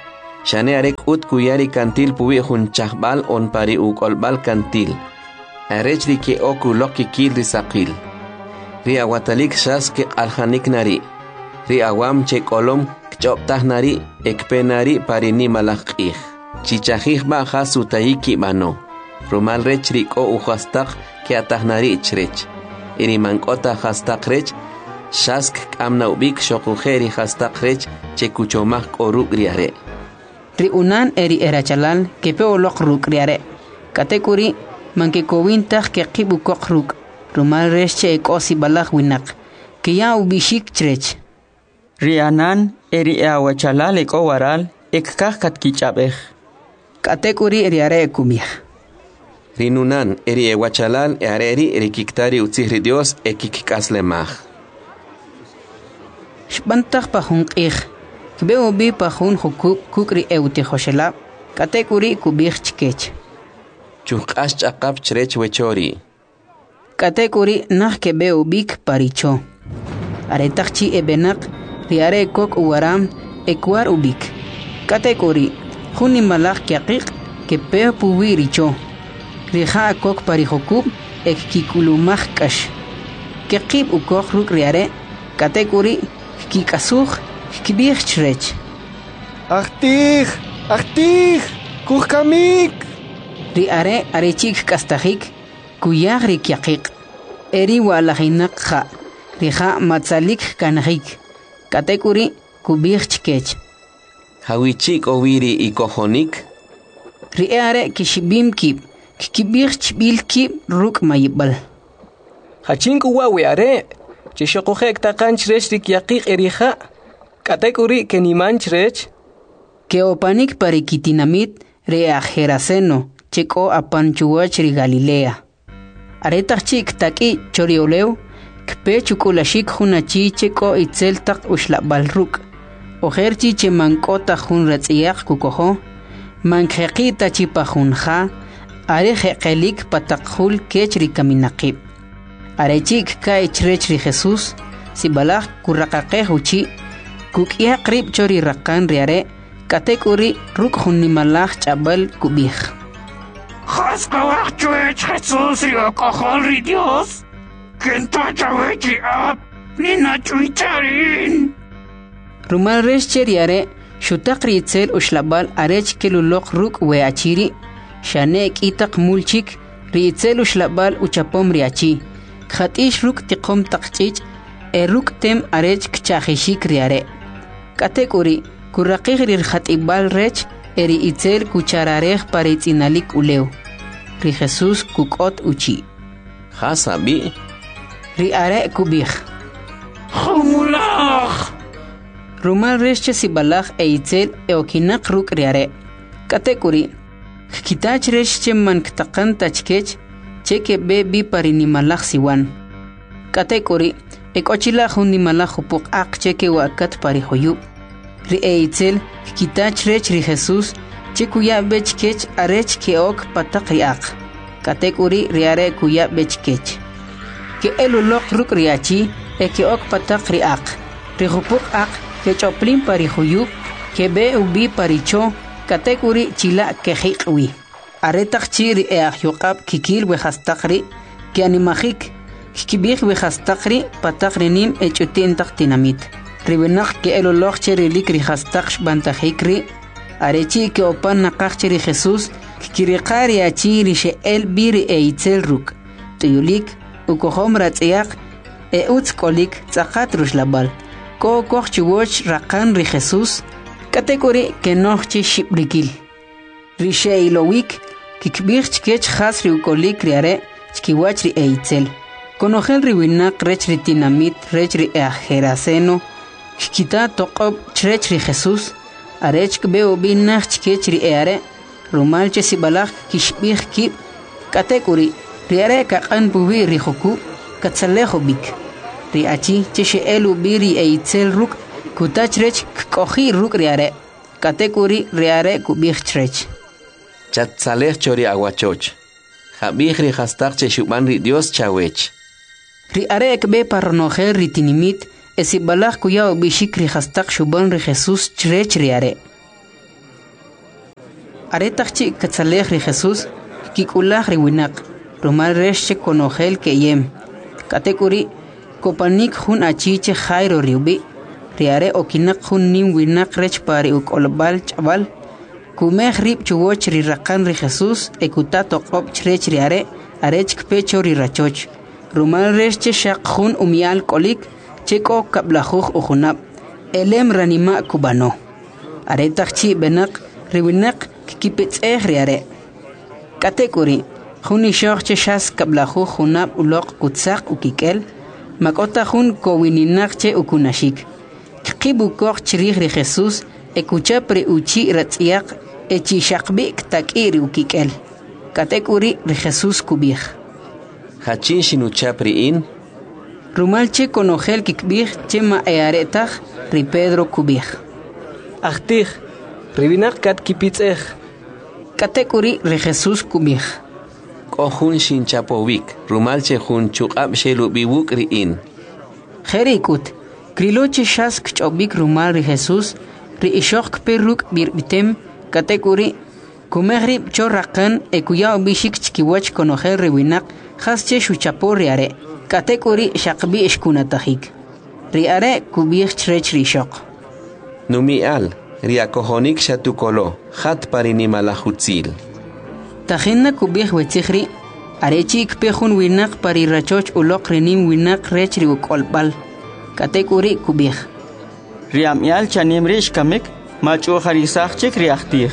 Shane arek ut kuyari kantil puwi hun chahbal on pari ukolbal kantil. Arech ri ke oku loki kil risaqil. Ri awatalik shas ke alhanik nari. Ri awam che kolom kchoptah nari ekpenari pari ni malakih. Chichahih ba khasu taiki mano. Rumal rech ri ko uhastak ke atahnari chrech. Iri mankota hastak rech. Shask amna ubik shokujeri hastak rech che kuchomak oruk riare. Ri unan eri erachalal ke peolok ruk riare. Katekuri manke kowintah ke qibu kokruk. Rumal resche ekosi balak winak. Ke ya ubishik chrech. Rianan eri awachalal eko waral ekkah katkichapeh. Katekuri riare kumih. Rinunan eri ewachalal eareri rikiktari utzihri Dios ekikaslemah. Shbantah pahunqih. Kbeo bi pahun hukuk kukri euti hoshela. Katekuri kubih chkech. Chuqash chaqap chrech wechori. Katekuri nah kebeo bik paricho. Aretakchi ebenak riare kok uwaram ekwar ubik. Katekuri huni malak kyaqik kepeo puwi richo. Riha kok parihokub ek kikulumah kash. Kekib ukok ruk riare. Katekuri kikasuh kibih chrech. Achtih, kuhkamik. Riare arechik kastahik kuyag rikyaqik. Eri walahinak kha. Riha matzalik kanahik. Katekuri kubih chkech. Hawichik oviri ikohonik. Riare kishibim kib. Kibih chbil kib ruk mayibal. Hachinku wawe are. Chishokojek takan chrech rikyaqik erija. Katekuri keniman chrech. Que opanik parikitinamit reajeraceno chico apanchuachri Galilea. Aretachik taki chorioleu kpe chukulashik hunachi chico itzeltak ushlabalruk. Ojerchi chemankota hun ratziak kukoho. Mankheqita chipahunja. Arejeqelik patakhul kechri kaminaqib. Arechik kai chrechri Jesús. Sibalak kurraqaqehuchi. Kukia krib chori rakan riare. Katekuri ruk hunimalach chabal kubih. Haskawak chuech Jesús rio kohol Dios. Kenta chawechi ap. Nina chuicharin. Rumal resh riare. Shutakri itzel ushlabal arech kelulok ruk weachiri. Shanek itak mulchik. Riitzel ushlabal uchapom riachi. Khatish ruk tiqom taqchich. Eruk tem arech kchahishik riare. Katekuri. Kurraqih rir khatibal rech eri itzel kuchararej paritzinalik uleu. Ri Jesús kukot uchi. Hasabi. Ri are kubih. Humulach. Rumal reche sibalach e itzel eokinak ruk riare. Katekuri. Kitach reche man ktaqan tachkech cheke bebi parinimalach siwan. Katekuri. Ekochila hunimalach upuk ak cheke wakat parihoyub. Ri eitzel kitach rech ri Jesús chikuya bechkech arech keok patak riak. Katekuri riare kuya bechkech. Ke elulok ruk riachi e keok patak riak. Ri hupuk ak ke choplin parihuyub ke be ubi paricho katekuri chila ke hiqwi. Aretak chiri e ahyuqab kikil we hastakri ke animajik kibih we hastakri patak rinim e chutin tak tinamit. Ribenak ke eloloch cheri likri hastaksh bantahikri. Arechi ke opan nakach cheri Jesús. Kirikari achiri she el biri e itzel ruk. Tuyulik ukohom ratziak e utskolik tzakat rushlabal. Ko koch chiwoch rakan ri Jesús. Katekuri ke nochchi shibrikil. Rishe ilowik kikbich chkech has ri ukolik riare chkiwach ri e itzel. Konogel ribinak rech ri tinamit rech ri e ajeraceno. Kita toqob chrech ri Jesús. Arech kbeo binach chkech ri eare. Rumal che sibalach kishbih kib. Katekuri riare kaqan bubi ri joku. Katzalejo bik. Ri achi che she elu biri e itzel ruk. Kutach rech kohi ruk riare. Katekuri riare kubih chrech. Chatzalech chori aguachoch. Jabih ri hastak che shuban ri Dios chawech. Riare kbe parnojer ri tinimit. Esibalach kuya bishik ri hastak shuban ri Jesús chrech riare. Aretachchi katzalej ri Jesús kikulaj ri winak rumal resh konojel keyem katekuri kopanik jun achiche Jairo riubi riare okinak jun nim winak rech pari ukolbal chaval kumej rib chuwoch ri raqan ri Jesús ekutato qop chrech riare arech pecho ri rachoch rumal resh shaq jun umial kolik cheko kablajuj ujunab elem ranima kubano aretachchi benak riwinak kipits riare katekuri juni shoche shas kablajuj junab uloq kutzaq ukikel makota jun kowininak ukunashik kibu koch chrij ri Jesús ekucha pre uchi ratziaq echi shaqbi takiri ukikel katekuri ri Jesús kubij hachin shinucha priin rumalche konojel kikbij chema earetaj ri Pedro kubij Achtij riwinak kat kipitzej katekuri ri Jesús kubij Kohun shinchapovik rumalche jun chuqab shelubiwuk riin Jerikut kriloche shas kchobik rumal ri Jesús ri ishok perruk birbitem katekuri kumegri chorraqan ekuya bishik chkiwach konojel riwinak khasche shuchapo riare katekuri shaqbi ishkunatajik riare kubij chrech rishok Numial riakohonik shatukolo khat parinimalahutzil Tajinna kubij wetzihri arechi ikpejun winak pari rachoch uloq rinim winak rech ri ukolbal katekuri kubij Riamial chanim rish kamik machu harisach chik riachtij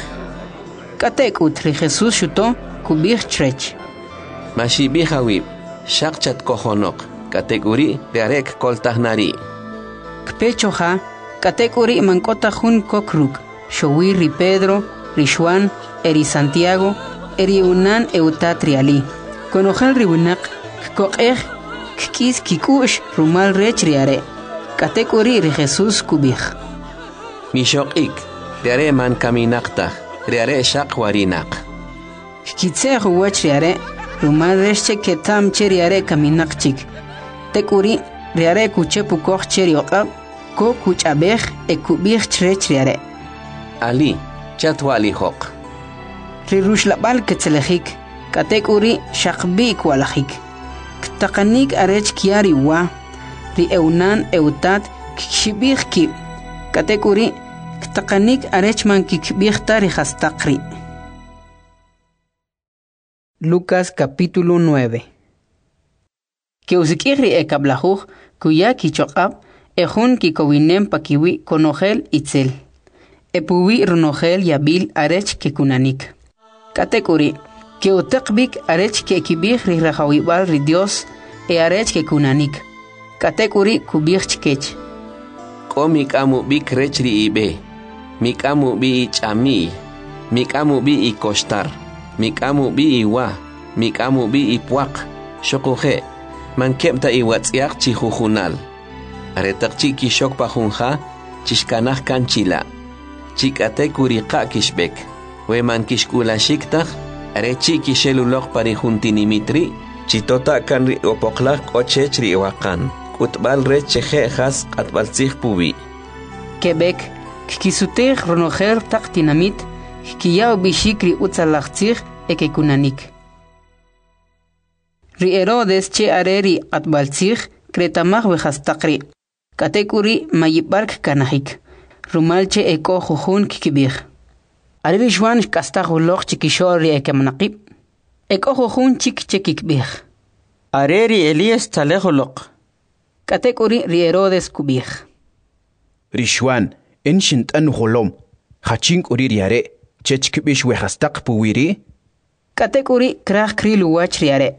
katekut ri Jesús shuto kubij chrech Mashibi hawib shaqchat kohonok katekuri riarek koltahnari kpechoja katekuri mankota jun kokruk showi ri Pedro ri Juan eri Santiago eri unan eutatriali konojel ri winak koqej kis kikush rumal rech riare katekuri ri Jesús kubij Mishoqik riare man kaminaqta riare shaq warinak kitse huwach riare rumal rech ketam cheriare kaminaqchik tekuri riare kuchepu koch cherioqab ko kuchabej ekubij chrech riare Ali chatwali hoq ri rushlabal ketzelejik katekuri shaqbi kwalajik ktaqanik arech kiari wa ri eunan eutat kshibij ki katekuri ktaqanik arech man kikbij tari hastaqri Lucas capítulo 9 Que usikiri ekablajuj kuya kichoqab ejun kikowinem pakiwi konojel itzel epuwi ronojel yabil arech kekunanik katekuri que utaqbik arech ke kibij ri rajawibal ri Dios arech kekunanik katekuri kubij chkech ko mikamu bik rech ri ibe mikamu bi chami mikamu bi ikostar mikamu bi iwa mikamu bi ipuaq shoquje mankemta iwatsiaq chihujunal aretaqchi kishok pajunja chishkanaj kanchila chikate kuriqa kishbek weman kishkulashiktaj arechi kisheluloq parijuntinimitri chitota kanri opoqlaj qochech ri waqan kutbal recheje jas qatbaltzij pubi Quebec kikisutej ronojer taqtinamit kiyaw bishikri utzalajtzij ekekunanik ri Herodes che areri qatbaltzij kretamaj wejastaqri katekuri mayibark kanajik rumalche eko jujun kikibij areri Juan kastajuloq chikishori ekemnaqib eko jujun chik chekikbij Areri Elias talejoloq katekuri ri Herodes kubij ri Juan enshint holom hachink uririare chechkibish wehastaq puwiri katekuri kraj kriluwach riare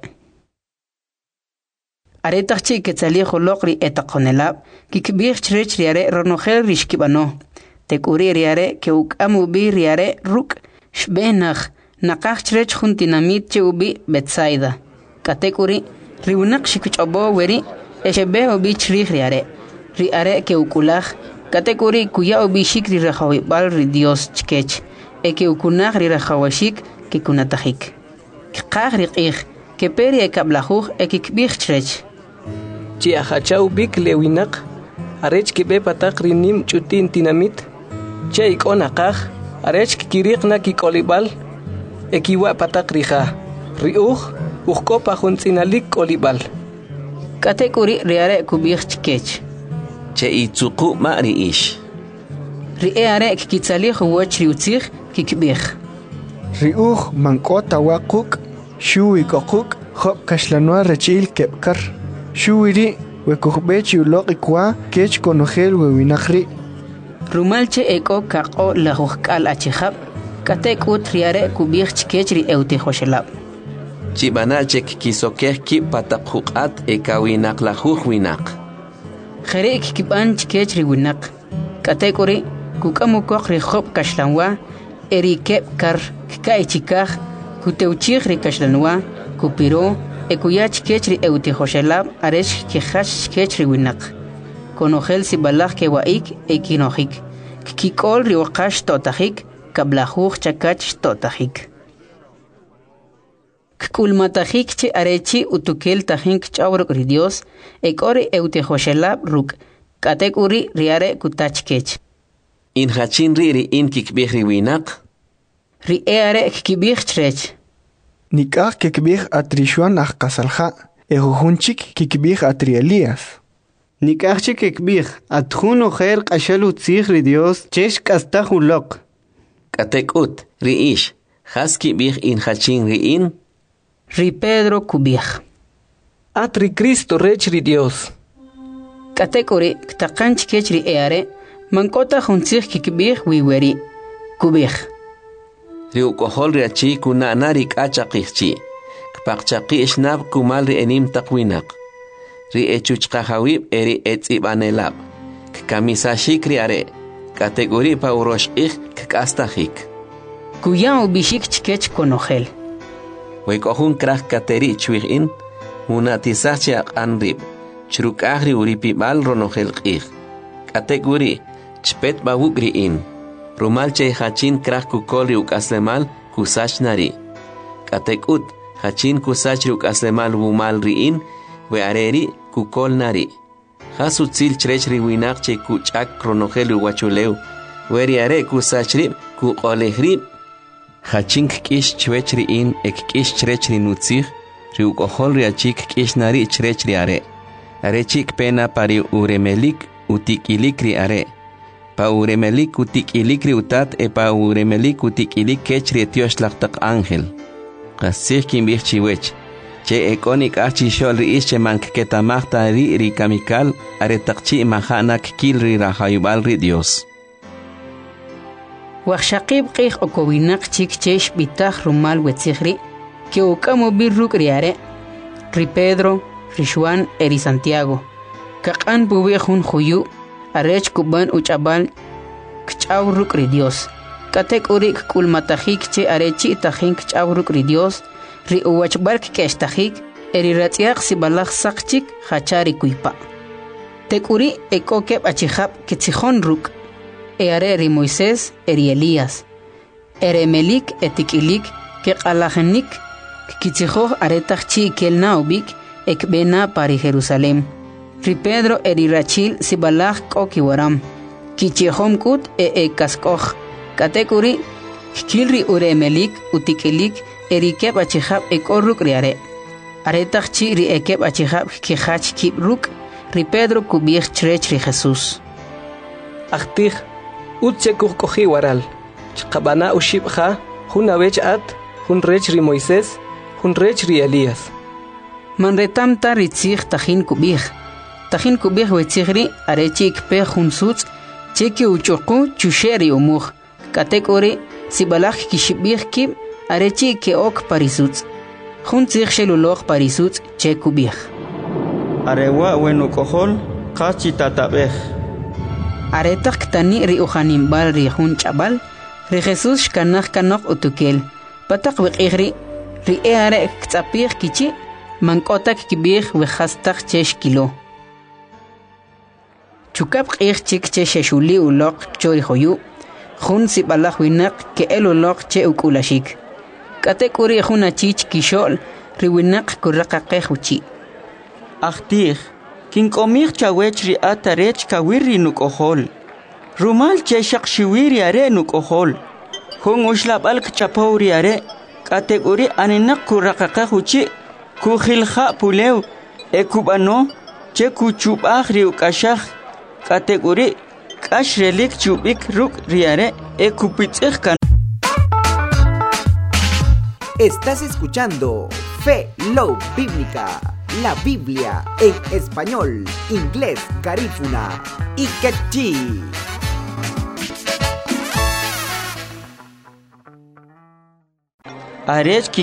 aretachchi ketzalijuloq ri etaqonelab kikbij chrech riare ronojel rishkibano tekuri riare ke ukamu bi riare ruk shbenaj naqaj chrech juntinamit che ubi Betsaida katekuri riunaq shikuchobo weri eshebe ubi chrij riare riare ke ukulaj katekuri kuya ubi shikri rajawibal ri Dios chkech eke ukunaj ri rajawashik ke kunatajik qaj riqij ke peri ekablajuj ekikbij chrech chi ajachau bik lewinak arech kibe pataq rinim chutin tinamit che ikonaqaj arech kiriqna kikolibal ekiwa patak rija ukopa juntzinalik kolibal katekuri riare kubich chikech che itzuku ma riish riare kikitsalih woch riutzich kikbich mankota waquk shuwi kokuk khop kashlanwa rachil kepkar shuwiri wekuhbechi uloqikwa kech konogel wewinakri rumalche eko kako lahuhkal achihab katekut riare kubich chikechri eutihoshelab chibanachek kisokeh ki patakhuqat ekawinak lahuhwinak khere kiban chikechri winak katekuri kukamukok rikhop kashlanwa erikep kar kaichikaj kuteuchig rikashlanwa kupiro ekuyach kechri eutihoshelab aresh kihash kechri winak konogel sibalaj kewaik ekinojik kikol riwaqash totajik kablajuj chakach totajik kulmatajik che arechi utukel tajink chawruk ri Dios ekori eutihoshelab ruk katekuri riare kutachkech in hachin ri in kikbihri winak ri eare kikbih chrech nikah kikbih atrishuan kasalja ehunchik kikbih atri Elías nikah kikbih atjun ojer qashalu tzig ri Dios chesh kastajulok katekut riish haski bih in hachin ri in ri Pedro kubih atri Cristo rech ri Dios katekuri ktaqanch kechri eare mankota juntzig kikbih wiweri kubih riu kohol riachi kuna narik achaqihchi kpaqchaqi ishnab kumal ri enim taqwinak ri echuchqahawib eri etzibanelab kamisashik riare kategori pa uroshqih kastahik kuyao bishik chkech konogel wekohun krah kateri chwihin munatisachi aqanrib chrukahri uripibal ronogel qih kategori chpet bawugri in rumal che hachin krah kukol ukaslemal kusachnari katekut hachin kusach ukaslemal bumal riin we areri kukol nari hasutzil chrech riwinak che kuchak ronogel wachuleu weri are kusachri kuqolehri hachin kish chwech riin ek kish chrech rinutzig riukohol riachik kish nari chrech riare arechik pena pari uremelik utikilik riare pa uremelik utikilik riutat e pa uremelik utikilik kechri tioslaqtaq ángel qasih kimbih chiwech che ekonik achi shol riis che manketamaqta ri kamikal aretaqchi mahanak kil ri rahayubal ri Dios waqshaqib qih okowinaq chik chesh bitaj rumal wetzigri que ukamo birruk riare ri Pedro ri Juan eri Santiago kaqan bubejun khuyu arech kuban uchabal kchawruk ri Dios katek urik kulmatajik che arechi tajin kchawruk ri Dios ri uwachbark keshtajik eri ratiaq sibalaj saqchik hachari kuipa tekuri ekokeb achihab kitzihon ruk eare ri Moisés eri Elías eremelik etikilik ke qalajenik kitzihoj aretajchi kelnaubik ekbena pari Jerusalem ri Pedro eri rachil sibalaj kokiwaram kichihom kut kaskoj katekuri kilri uremelik utikilik eri keb achihab ekorruk riare aretajchi ri ekeb achihab kihach kibruk ri Pedro kubih chrech ri Jesús achtij utchekuj koji waral chqabana ushibja hunawech at hun rech ri Moisés hun rech ri Elías manretamta ritzig tajin kubih wetzigri arechik pe junsutz cheki uchuqu chusheri umuj katekori sibalaj kishibih kib arechi ke ok parisutz juntzig sheluloj parisutz che kubih arewa wenu kohol qachi tatabej aretak tani ri ujanimbar ri jun chabal ri Jesús kanaj kanok utukel patak wiqigri ri eare ktsapih kichi mankotak kibih we khastak chesh kilo chukap qih chik che sheshuli uloq chori khoyu jun sibalaj winak ke el uloq che ukulashik katekuri jun achich kishol ri winak kurraqa qehuchi achtij kinkomih chawech ri atarech kawiri nukohol rumal che shaqshiwiri are nukohol Jun ushlabal kchapauri are kategori aninak kurakaka huchi kuhilha pulew ekubano che kuchubah riukashah kategori kash relik chubik ruk riare ekupitzekan. Estás escuchando Fe Love Bíblica, la Biblia en español, inglés, garífuna y quechí. Arech